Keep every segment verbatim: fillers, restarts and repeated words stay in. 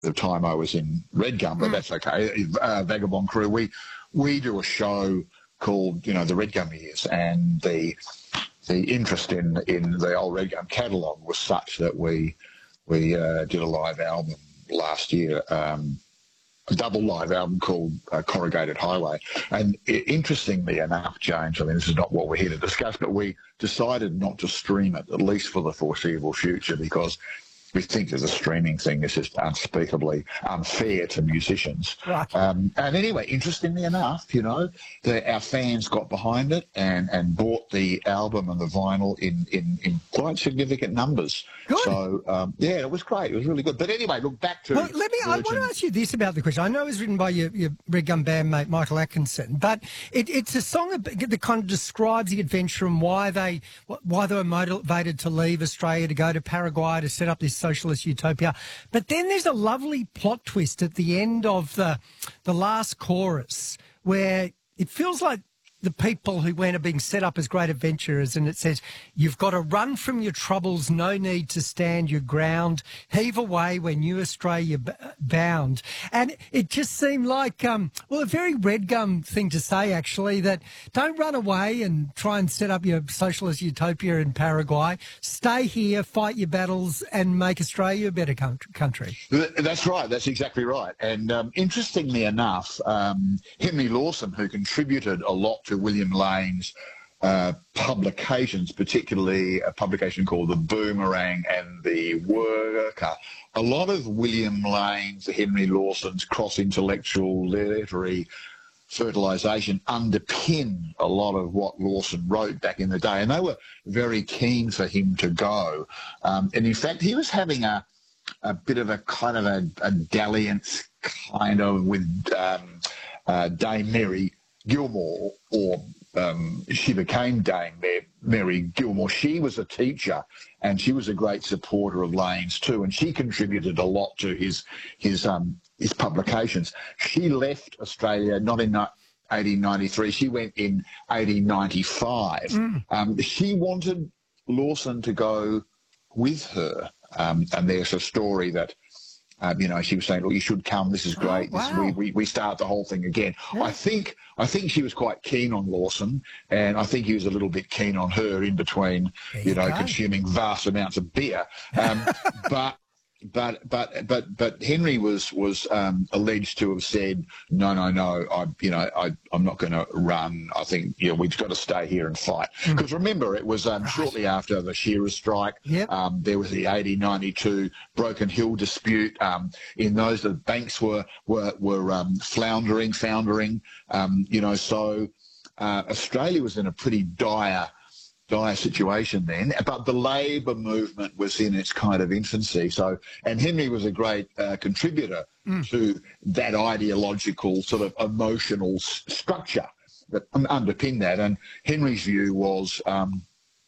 the time I was in Red Gum, but Mm. that's okay. Uh, Vagabond Crew, we we do a show called, you know, the Red Gum Years, and the the interest in, in the old Red Gum catalogue was such that we we uh, did a live album last year, um, a double live album called uh, Corrugated Highway. And I- interestingly enough, James, I mean, this is not what we're here to discuss, but we decided not to stream it, at least for the foreseeable future, because we think that the streaming thing is just unspeakably unfair to musicians. Right. Um, and anyway, interestingly enough, you know, the, our fans got behind it and, and bought the album and the vinyl in, in, in quite significant numbers. Good. So, um, yeah, it was great. It was really good. But anyway, look, back to... Well, let me. I want to ask you this about the question. I know it was written by your, your Red Gum bandmate Michael Atkinson, but it, it's a song that kind of describes the adventure and why they why they were motivated to leave Australia to go to Paraguay to set up this socialist utopia. But then there's a lovely plot twist at the end of the the last chorus where it feels like the people who went are being set up as great adventurers, and it says, "You've got to run from your troubles, no need to stand your ground. Heave away when new Australia b- bound." And it just seemed like, um, well, a very Red Gum thing to say, actually, that don't run away and try and set up your socialist utopia in Paraguay. Stay here, fight your battles, and make Australia a better country. That's right. That's exactly right. And um, interestingly enough, um, Henry Lawson, who contributed a lot to William Lane's uh, publications, particularly a publication called The Boomerang and The Worker, a lot of William Lane's, Henry Lawson's cross-intellectual literary fertilisation underpin a lot of what Lawson wrote back in the day, and they were very keen for him to go. Um, and in fact, he was having a a bit of a kind of a, a dalliance kind of with um, uh, Dame Mary Gilmore, or um, she became Dame Mary Gilmore. She was a teacher, and she was a great supporter of Lane's too, and she contributed a lot to his his um, his publications. She left Australia not in eighteen ninety-three. She went in eighteen ninety-five. Mm. Um, she wanted Lawson to go with her, um, and there's a story that. Um, you know, she was saying, "Look, you should come. This is great. Oh, wow. this, we, we we start the whole thing again." Yeah. I think I think she was quite keen on Lawson, and I think he was a little bit keen on her in between, you, you know, go. consuming vast amounts of beer. Um, but but but but but Henry was was um, alleged to have said, "No, no, no. I you know I I'm not going to run. I think you know we've got to stay here and fight." Because mm. remember, it was um, right. shortly after the Shearer strike. Yep. Um, there was the eighteen ninety-two Broken Hill dispute. Um, in those, the banks were were were um, floundering, foundering. Um, you know, so uh, Australia was in a pretty dire. dire situation then, but the Labor movement was in its kind of infancy. So, and Henry was a great uh, contributor mm. to that ideological sort of emotional s- structure that um, underpinned that. And Henry's view was, um,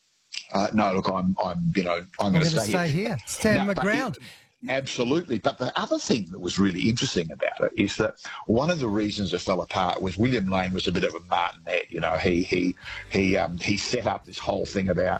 uh, no, look, I'm, I'm, you know, I'm, I'm going to stay, stay here, here. stand no, my ground. It, Absolutely. But the other thing that was really interesting about it is that one of the reasons it fell apart was William Lane was a bit of a martinet. You know, he he he um, he set up this whole thing about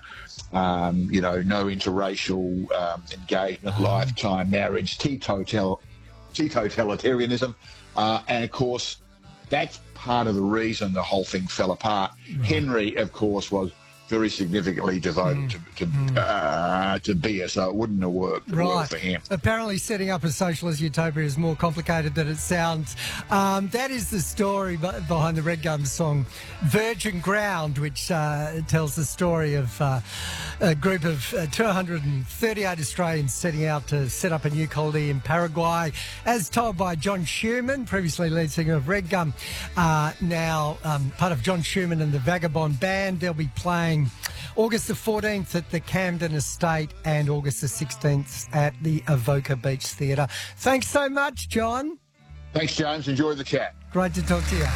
um, you know no interracial um, engagement, oh. lifetime marriage, teetotal teetotalitarianism, uh, and of course that's part of the reason the whole thing fell apart. Right. Henry, of course, was very significantly devoted mm. to to, mm. uh, to beer, so it wouldn't have worked right. well for him. Apparently setting up a socialist utopia is more complicated than it sounds. Um, that is the story behind the Red Gum song Virgin Ground, which uh, tells the story of uh, a group of uh, two hundred thirty-eight Australians setting out to set up a new colony in Paraguay, as told by John Schumann, previously lead singer of Red Gum, uh, now um, part of John Schumann and the Vagabond Band. They'll be playing August the fourteenth at the Camden Estate and August the sixteenth at the Avoca Beach Theatre. Thanks so much, John. Thanks, James. Enjoy the chat. Great to talk to you.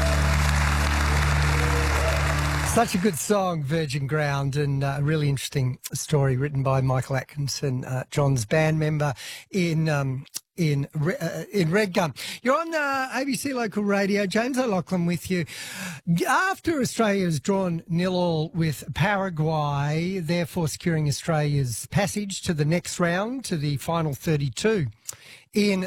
Such a good song, Virgin Ground, and uh, a really interesting story written by Michael Atkinson, uh, John's band member in um, in uh, in Red Gum. You're on uh, A B C Local Radio. James O'Loughlin with you. After Australia has drawn nil all with Paraguay, therefore securing Australia's passage to the next round, to the final thirty-two in